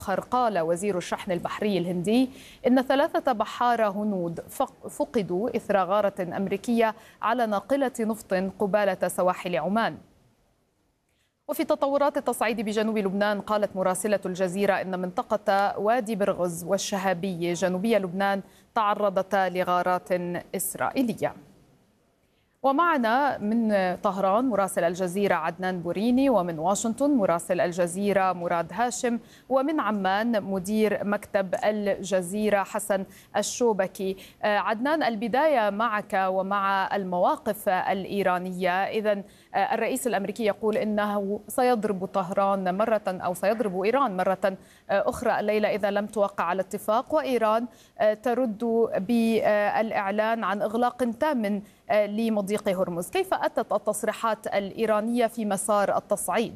قال وزير الشحن البحري الهندي إن 3 بحار هنود فقدوا إثر غارة أمريكية على ناقلة نفط قبالة سواحل عمان. وفي تطورات التصعيد بجنوب لبنان، قالت مراسلة الجزيرة إن منطقة وادي برغز والشهابية جنوبي لبنان تعرضتا لغارات إسرائيلية. ومعنا من طهران مراسل الجزيرة عدنان بوريني، ومن واشنطن مراسل الجزيرة مراد هاشم، ومن عمان مدير مكتب الجزيرة حسن الشوبكي. عدنان، البداية معك ومع المواقف الإيرانية. إذن الرئيس الأمريكي يقول إنه سيضرب طهران مرة أو سيضرب إيران مرة أخرى الليلة إذا لم توقع على اتفاق، وإيران ترد بالإعلان عن إغلاق تام لمضيق هرمز. كيف أتت التصريحات الإيرانية في مسار التصعيد؟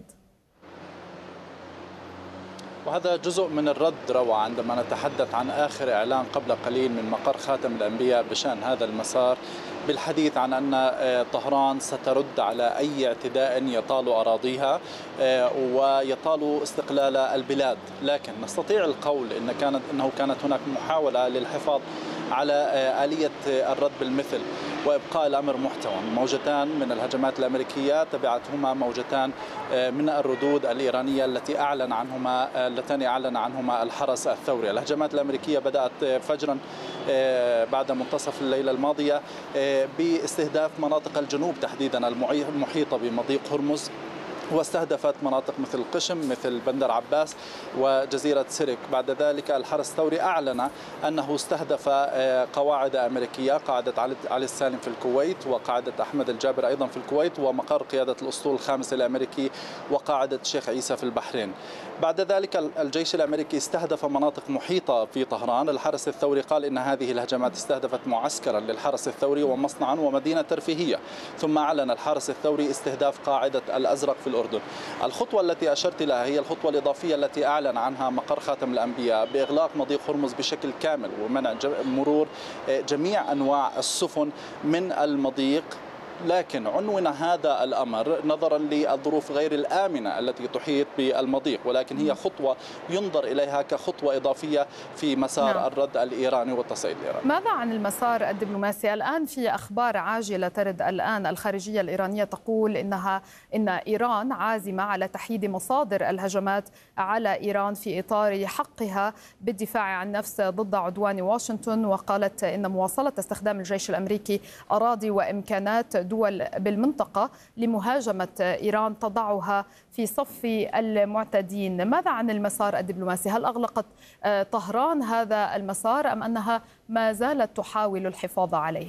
وهذا جزء من الرد روى عندما نتحدث عن آخر إعلان قبل قليل من مقر خاتم الأنبياء بشأن هذا المسار، بالحديث عن أن طهران سترد على أي اعتداء يطال أراضيها ويطال استقلال البلاد. لكن نستطيع القول إنه كانت هناك محاولة للحفاظ على آلية الرد بالمثل وإبقاء الأمر محتوى. موجتان من الهجمات الأمريكية تبعتهما موجتان من الردود الإيرانية اللتان أعلن عنهما الحرس الثوري. الهجمات الأمريكية بدأت فجرا بعد منتصف الليلة الماضية باستهداف مناطق الجنوب تحديدا المحيطة بمضيق هرمز، واستهدفت مناطق مثل القشم مثل بندر عباس وجزيرة سيرك. بعد ذلك الحرس الثوري أعلن أنه استهدف قواعد أمريكية، قاعدة علي السالم في الكويت وقاعدة أحمد الجابر أيضا في الكويت ومقر قيادة الأسطول الخامس الأمريكي وقاعدة الشيخ عيسى في البحرين. بعد ذلك الجيش الأمريكي استهدف مناطق محيطة في طهران. الحرس الثوري قال إن هذه الهجمات استهدفت معسكرا للحرس الثوري ومصنعا ومدينة ترفيهية. ثم أعلن الحرس الثوري استهداف قاعدة الأزرق في الأردن. الخطوة التي أشرت لها هي الخطوة الإضافية التي أعلن عنها مقر خاتم الأنبياء بإغلاق مضيق هرمز بشكل كامل ومنع مرور جميع أنواع السفن من المضيق. لكن عنون هذا الأمر نظرا للظروف غير الآمنة التي تحيط بالمضيق، ولكن هي خطوة ينظر إليها كخطوة إضافية في مسار الرد الإيراني والتصعيد الإيراني. ماذا عن المسار الدبلوماسي؟ الآن في أخبار عاجلة ترد الآن. الخارجية الإيرانية تقول إن إيران عازمة على تحييد مصادر الهجمات على إيران في إطار حقها بالدفاع عن نفس ضد عدوان واشنطن، وقالت إن مواصلة استخدام الجيش الأمريكي أراضي وإمكانات دول بالمنطقة لمهاجمة إيران تضعها في صف المعتدين. ماذا عن المسار الدبلوماسي؟ هل أغلقت طهران هذا المسار أم أنها ما زالت تحاول الحفاظ عليه؟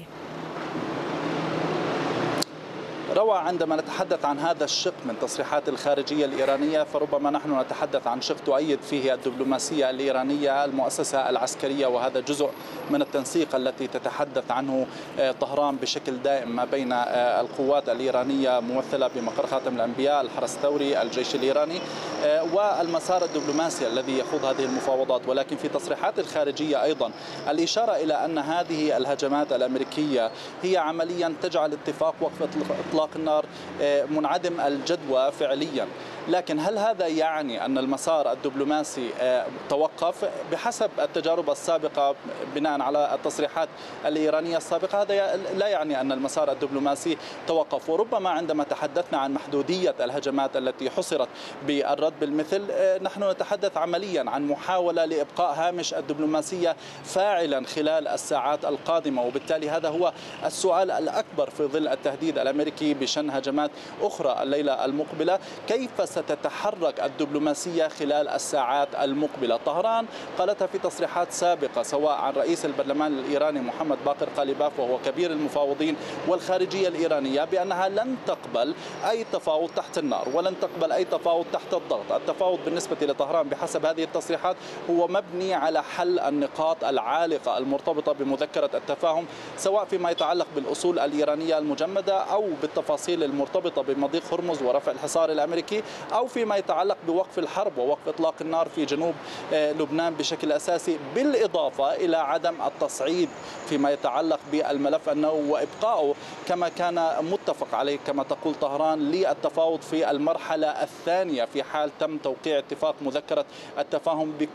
روى عندما نتحدث عن هذا الشق من تصريحات الخارجية الإيرانية فربما نحن نتحدث عن شق تؤيد فيه الدبلوماسية الإيرانية المؤسسة العسكرية، وهذا جزء من التنسيق التي تتحدث عنه طهران بشكل دائم ما بين القوات الإيرانية ممثلة بمقر خاتم الأنبياء، الحرس الثوري، الجيش الإيراني، والمسار الدبلوماسي الذي يخوض هذه المفاوضات. ولكن في تصريحات الخارجية أيضا الإشارة إلى أن هذه الهجمات الأمريكية هي عمليا تجعل اتفاق وقف إطلاق النار منعدم الجدوى فعليا. لكن هل هذا يعني أن المسار الدبلوماسي توقف؟ بحسب التجارب السابقة بناء على التصريحات الإيرانية السابقة هذا لا يعني أن المسار الدبلوماسي توقف. وربما عندما تحدثنا عن محدودية الهجمات التي حصرت بالرد بالمثل نحن نتحدث عمليا عن محاولة لإبقاء هامش الدبلوماسية فاعلا خلال الساعات القادمة، وبالتالي هذا هو السؤال الأكبر في ظل التهديد الأمريكي بشن هجمات أخرى الليلة المقبلة. كيف ستتحرك الدبلوماسية خلال الساعات المقبلة؟ طهران قالتها في تصريحات سابقة سواء عن رئيس البرلمان الإيراني محمد باقر قاليباف وهو كبير المفاوضين والخارجية الإيرانية بأنها لن تقبل أي تفاوض تحت النار ولن تقبل أي تفاوض تحت الضغط. التفاوض بالنسبة لطهران بحسب هذه التصريحات هو مبني على حل النقاط العالقة المرتبطة بمذكرة التفاهم سواء فيما يتعلق بالأصول الإيرانية المجمدة أو بالتفاصيل المرتبطة بمضيق هرمز ورفع الحصار الأمريكي أو فيما يتعلق بوقف الحرب ووقف إطلاق النار في جنوب لبنان بشكل أساسي، بالإضافة إلى عدم التصعيد فيما يتعلق بالملف النووي وإبقائه كما كان متفق عليه كما تقول طهران للتفاوض في المرحلة الثانية في حال تم توقيع اتفاق مذكرة التفاهم